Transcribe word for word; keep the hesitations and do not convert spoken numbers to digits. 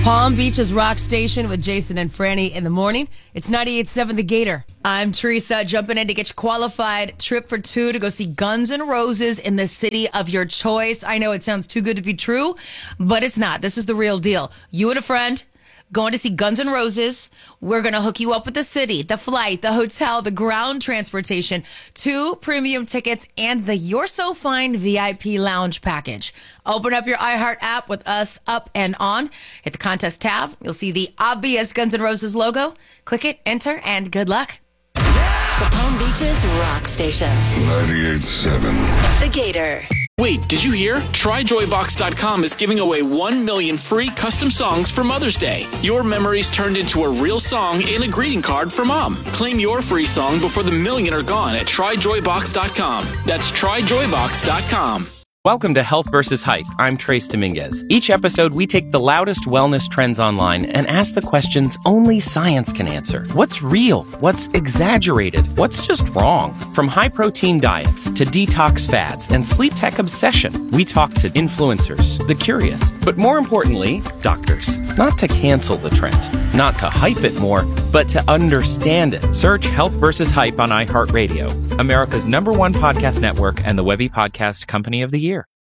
Palm Beach's Rock Station with Jason and Franny in the morning. It's ninety-eight point seven The Gator. I'm Teresa, jumping in to get you qualified. Trip for two to go see Guns N' Roses in the city of your choice. I know it sounds too good to be true, but it's not. This is the real deal. You and a friend going to see Guns N' Roses. We're going to hook you up with the city, the flight, the hotel, the ground transportation, two premium tickets, and the You're So Fine V I P lounge package. Open up your iHeart app with us up and on. Hit the contest tab. You'll see the obvious Guns N' Roses logo. Click it, enter, and good luck. The Palm Beach's Rock Station. ninety-eight point seven The Gator. Wait, did you hear? Try Joy Box dot com is giving away one million free custom songs for Mother's Day. Your memories turned into a real song and a greeting card for Mom. Claim your free song before the million are gone at Try Joy Box dot com. That's Try Joy Box dot com. Welcome to Health versus Hype. I'm Trace Dominguez. Each episode, we take the loudest wellness trends online and ask the questions only science can answer. What's real? What's exaggerated? What's just wrong? From high-protein diets to detox fads and sleep tech obsession, we talk to influencers, the curious, but more importantly, doctors. Not to cancel the trend, not to hype it more, but to understand it. Search Health versus Hype on iHeartRadio, America's number one podcast network and the Webby Podcast Company of the Year.